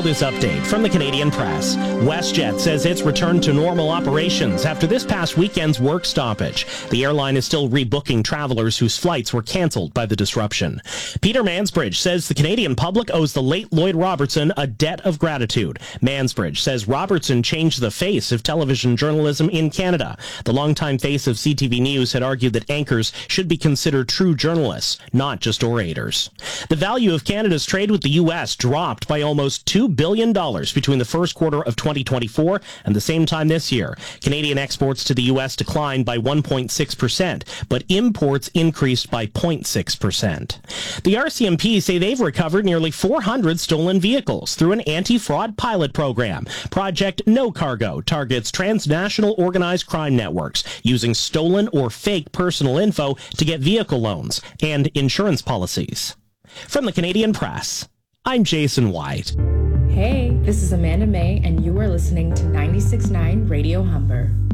Now this update from the Canadian Press. WestJet says it's returned to normal operations after this past weekend's work stoppage. The airline is still rebooking travelers whose flights were cancelled by the disruption. Peter Mansbridge says the Canadian public owes the late Lloyd Robertson a debt of gratitude. Mansbridge says Robertson changed the face of television journalism in Canada. The longtime face of CTV News had argued that anchors should be considered true journalists, not just orators. The value of Canada's trade with the U.S. dropped by almost $2 billion between the first quarter of 2024 and the same time this year. Canadian exports to the U.S. declined by 1.6%, but imports increased by 0.6%. The RCMP say they've recovered nearly 400 stolen vehicles through an anti-fraud pilot program. Project No Cargo targets transnational organized crime networks using stolen or fake personal info to get vehicle loans and insurance policies. From the Canadian Press, I'm Jason White. Hey, this is Amanda May, and you are listening to 96.9 Radio Humber.